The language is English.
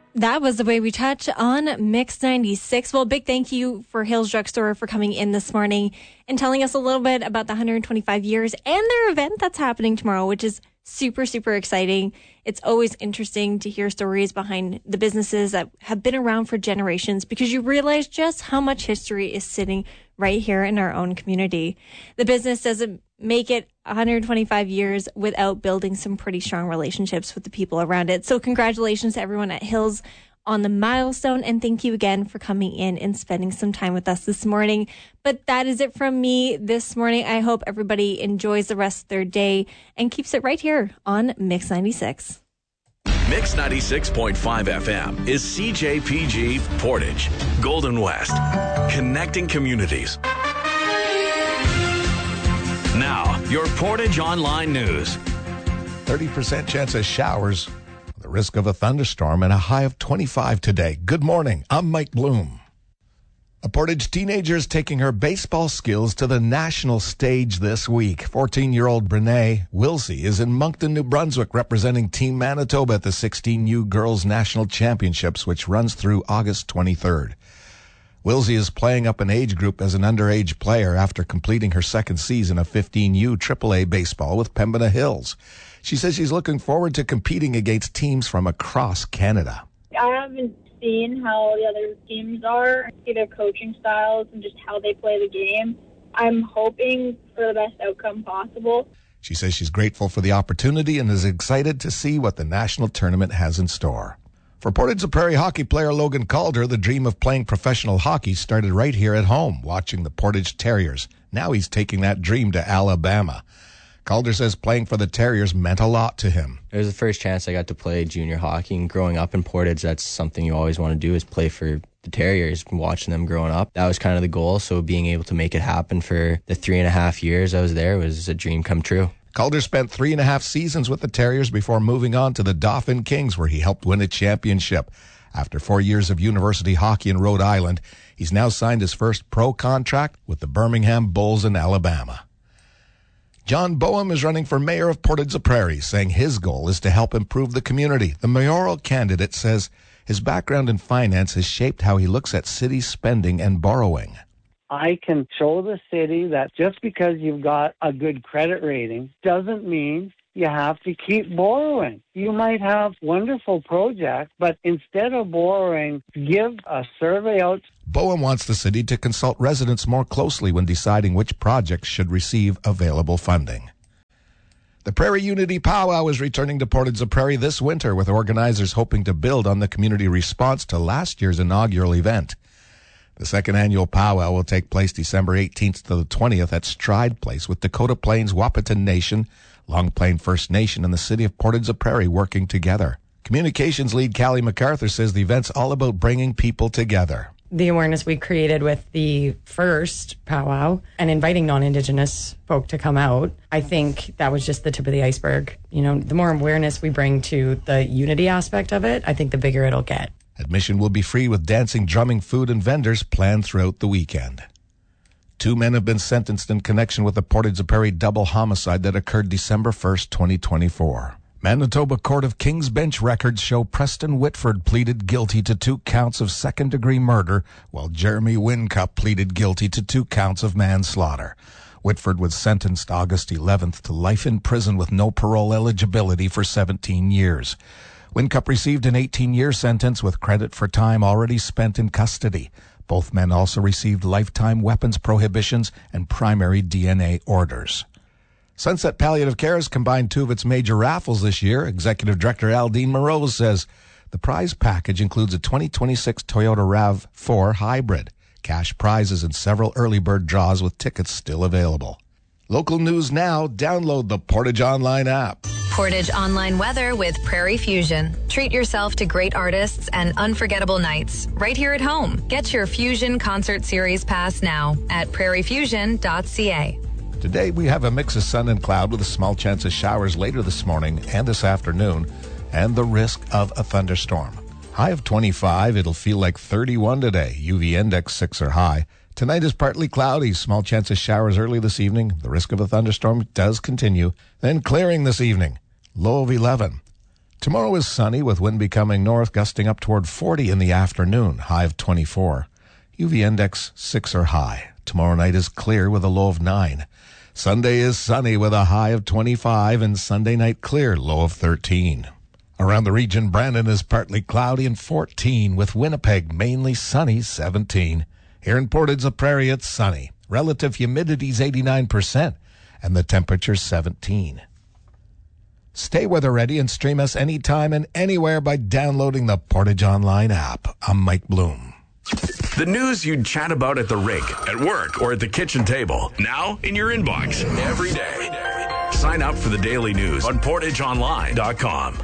That was The Way We Touch on Mix 96. Well, big thank you for Hills Drugstore for coming in this morning and telling us a little bit about the 125 years and their event that's happening tomorrow, which is super, super exciting. It's always interesting to hear stories behind the businesses that have been around for generations because you realize just how much history is sitting right here in our own community. The business doesn't make it 125 years without building some pretty strong relationships with the people around it. So congratulations to everyone at Hills on the milestone, and thank you again for coming in and spending some time with us this morning. But that is it from me this morning. I hope everybody enjoys the rest of their day and keeps it right here on Mix 96. Mix 96.5 FM is CJPG Portage, Golden West, connecting communities. Now, your Portage Online News. 30% chance of showers, the risk of a thunderstorm, and a high of 25 today. Good morning. I'm Mike Bloom. A Portage teenager is taking her baseball skills to the national stage this week. 14-year-old Brene Wilsey is in Moncton, New Brunswick, representing Team Manitoba at the 16U Girls National Championships, which runs through August 23rd. Wilsey is playing up an age group as an underage player after completing her second season of 15U AAA baseball with Pembina Hills. She says she's looking forward to competing against teams from across Canada. I haven't seen how the other teams are, see their coaching styles and just how they play the game. I'm hoping for the best outcome possible. She says she's grateful for the opportunity and is excited to see what the national tournament has in store. For Portage Prairie hockey player Logan Calder, the dream of playing professional hockey started right here at home, watching the Portage Terriers. Now he's taking that dream to Alabama. Calder says playing for the Terriers meant a lot to him. It was the first chance I got to play junior hockey, and growing up in Portage, that's something you always want to do is play for the Terriers. Watching them growing up, that was kind of the goal, so being able to make it happen for the 3.5 years I was there was a dream come true. Calder spent 3.5 seasons with the Terriers before moving on to the Dauphin Kings, where he helped win a championship. After 4 years of university hockey in Rhode Island, he's now signed his first pro contract with the Birmingham Bulls in Alabama. John Boehm is running for mayor of Portage Prairie, saying his goal is to help improve the community. The mayoral candidate says his background in finance has shaped how he looks at city spending and borrowing. I can show the city that just because you've got a good credit rating doesn't mean you have to keep borrowing. You might have wonderful projects, but instead of borrowing, give a survey out. Boehm wants the city to consult residents more closely when deciding which projects should receive available funding. The Prairie Unity Powwow is returning to Portage Prairie this winter, with organizers hoping to build on the community response to last year's inaugural event. The second annual powwow will take place December 18th to the 20th at Stride Place, with Dakota Plains Wahpeton Nation, Long Plain First Nation, and the city of Portage Prairie working together. Communications lead Callie MacArthur says the event's all about bringing people together. The awareness we created with the first powwow and inviting non-Indigenous folk to come out, I think that was just the tip of the iceberg. You know, the more awareness we bring to the unity aspect of it, I think the bigger it'll get. Admission will be free with dancing, drumming, food, and vendors planned throughout the weekend. 2 men have been sentenced in connection with the Portage Prairie double homicide that occurred December 1st, 2024. Manitoba Court of King's Bench records show Preston Whitford pleaded guilty to 2 counts of second-degree murder, while Jeremy Wincup pleaded guilty to 2 counts of manslaughter. Whitford was sentenced August 11th to life in prison with no parole eligibility for 17 years. Wincup received an 18-year sentence with credit for time already spent in custody. Both men also received lifetime weapons prohibitions and primary DNA orders. Sunset Palliative Care has combined 2 of its major raffles this year. Executive Director Aldine Moreau says the prize package includes a 2026 Toyota RAV4 Hybrid, cash prizes, and several early bird draws with tickets still available. Local news now. Download the Portage Online app. Portage Online weather with Prairie Fusion. Treat yourself to great artists and unforgettable nights right here at home. Get your Fusion Concert Series pass now at prairiefusion.ca. Today we have a mix of sun and cloud with a small chance of showers later this morning and this afternoon, and the risk of a thunderstorm. High of 25, it'll feel like 31 today. UV index 6 or high. Tonight is partly cloudy, small chance of showers early this evening. The risk of a thunderstorm does continue. Then clearing this evening, low of 11. Tomorrow is sunny with wind becoming north, gusting up toward 40 in the afternoon, high of 24. UV index 6 or high. Tomorrow night is clear with a low of 9. Sunday is sunny with a high of 25 and Sunday night clear, low of 13. Around the region, Brandon is partly cloudy and 14 with Winnipeg mainly sunny, 17. Here in Portage la Prairie, it's sunny. Relative humidity is 89% and the temperature 17. Stay weather ready and stream us anytime and anywhere by downloading the Portage Online app. I'm Mike Bloom. The news you'd chat about at the rink, at work, or at the kitchen table. Now in your inbox every day. Sign up for the daily news on PortageOnline.com.